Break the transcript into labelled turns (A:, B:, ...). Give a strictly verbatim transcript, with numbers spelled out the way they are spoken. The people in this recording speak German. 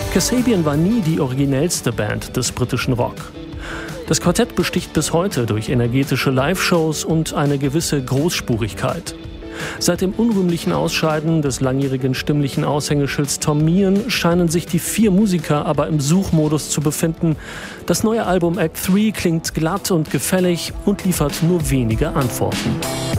A: Kasabian war nie die originellste Band des britischen Rock. Das Quartett besticht bis heute durch energetische Live-Shows und eine gewisse Großspurigkeit. Seit dem unrühmlichen Ausscheiden des langjährigen stimmlichen Aushängeschilds Tom Meehan scheinen sich die vier Musiker aber im Suchmodus zu befinden. Das neue Album Act drei klingt glatt und gefällig und liefert nur wenige Antworten.